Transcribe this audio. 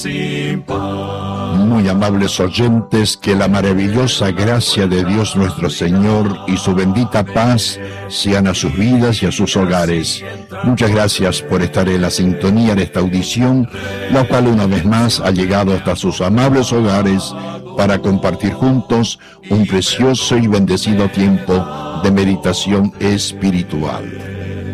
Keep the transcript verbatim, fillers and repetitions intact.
Muy amables oyentes, que la maravillosa gracia de Dios nuestro Señor y su bendita paz sean a sus vidas y a sus hogares. Muchas gracias por estar en la sintonía de esta audición, la cual una vez más ha llegado hasta sus amables hogares para compartir juntos un precioso y bendecido tiempo de meditación espiritual.